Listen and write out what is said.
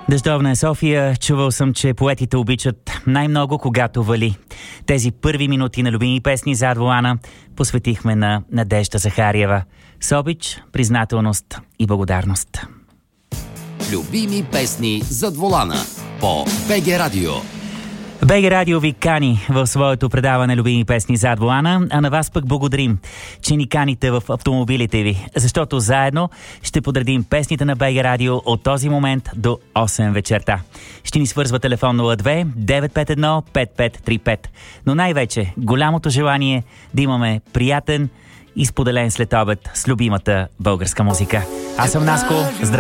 Дъждовна е София. Чувал съм, че поетите обичат най-много, когато вали. Тези първи минути на любими песни зад волана посветихме на Надежда Захариева. С обич, признателност и благодарност. Любими песни зад волана по БГ Радио. БГ Радио ви кани в своето предаване Любими песни зад волана, а на вас пък благодарим, че ни каните в автомобилите ви, защото заедно ще подредим песните на БГ Радио от този момент до 8 вечерта. Ще ни свързва телефон 02 951 5535, но най-вече голямото желание да имаме приятен и споделен след обед с любимата българска музика. Аз съм Наско, здравейте!